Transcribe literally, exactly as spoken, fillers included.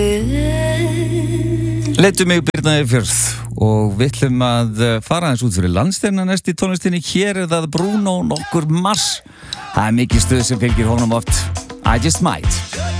Leiddu mig Birna Fjörð og við ætlum að fara aðeins út fyrir landsteinana næst í tónlistinni. Hér er það Bruno nokkur Mars. Það er mikið stuð sem fylgir honum oft. I just might.